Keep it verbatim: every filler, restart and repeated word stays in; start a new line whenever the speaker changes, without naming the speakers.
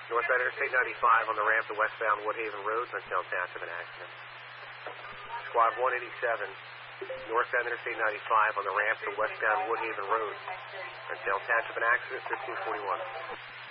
Northbound Interstate ninety-five on the ramp to westbound Woodhaven Road, Montel Township, an accident. Squad one eighty-seven, northbound Interstate ninety-five on the ramp to westbound Woodhaven Road, Montel Township, an accident, fifteen forty-one.